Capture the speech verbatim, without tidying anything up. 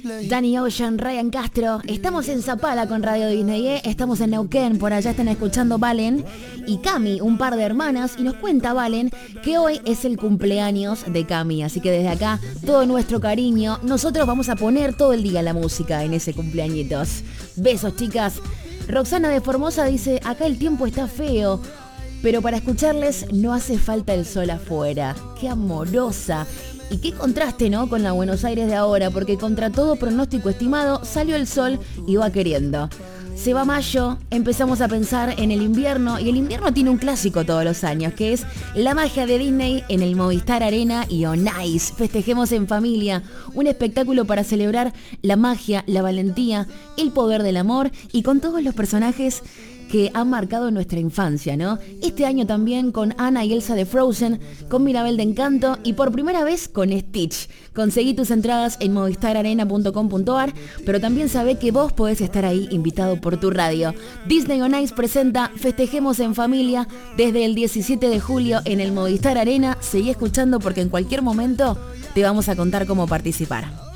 Danny Ocean, Ryan Castro. Estamos en Zapala con Radio Disney, ¿eh? Estamos en Neuquén, por allá están escuchando Valen y Cami, un par de hermanas, y nos cuenta Valen que hoy es el cumpleaños de Cami, así que desde acá todo nuestro cariño. Nosotros vamos a poner todo el día la música en ese cumpleañitos. Besos, chicas. Roxana de Formosa dice, acá el tiempo está feo, pero para escucharles no hace falta el sol afuera. ¡Qué amorosa! Y qué contraste, ¿no?, con la Buenos Aires de ahora, porque contra todo pronóstico estimado salió el sol y va queriendo. Se va mayo, empezamos a pensar en el invierno, y el invierno tiene un clásico todos los años, que es la magia de Disney en el Movistar Arena y On Ice. Festejemos en familia, un espectáculo para celebrar la magia, la valentía, el poder del amor y con todos los personajes que han marcado nuestra infancia, ¿no? Este año también con Anna y Elsa de Frozen, con Mirabel de Encanto y por primera vez con Stitch. Conseguí tus entradas en movistar arena punto com punto a r, pero también sabé que vos podés estar ahí invitado por tu radio. Disney On Ice presenta Festejemos en Familia desde el diecisiete de julio en el Movistar Arena. Seguí escuchando porque en cualquier momento te vamos a contar cómo participar.